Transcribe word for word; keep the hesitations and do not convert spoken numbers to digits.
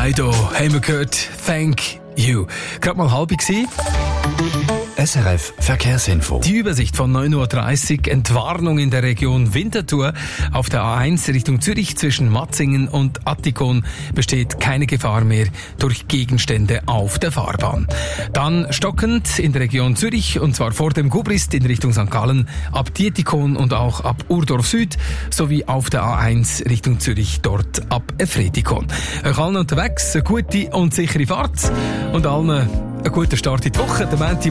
Dido haben wir gehört. Thank you. Gerade mal halb gewesen. S R F Verkehrsinfo. Die Übersicht von neun Uhr dreißig. Entwarnung in der Region Winterthur. Auf der A eins Richtung Zürich zwischen Matzingen und Attikon besteht keine Gefahr mehr durch Gegenstände auf der Fahrbahn. Dann stockend in der Region Zürich, und zwar vor dem Gubrist in Richtung Sankt Gallen, ab Dietikon und auch ab Urdorf Süd, sowie auf der A eins Richtung Zürich dort ab Efretikon. Euch allen unterwegs eine gute und sichere Fahrt und allen einen guten Start in die Woche. Der Montag